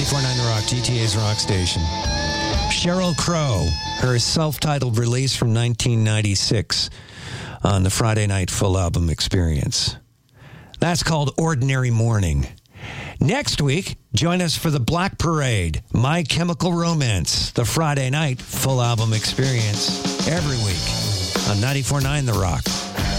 94.9 The Rock, GTA's rock station. Sheryl Crow, her self-titled release from 1996 on the Friday Night Full Album Experience. That's called Ordinary Morning. Next week, join us for the Black Parade, My Chemical Romance, the Friday Night Full Album Experience, every week on 94.9 The Rock.